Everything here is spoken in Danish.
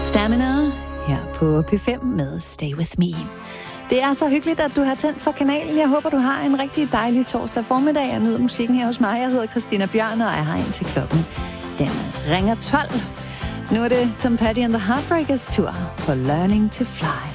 Stamina her på P5 med Stay With Me. Det er så hyggeligt, at du har tændt for kanalen. Jeg håber, du har en rigtig dejlig torsdag formiddag. Jeg nyder musikken her hos mig. Jeg hedder Christina Bjørn, og jeg har indtil klokken. Den ringer 12. Nu er det Tom Petty and the Heartbreakers tur på Learning to Fly.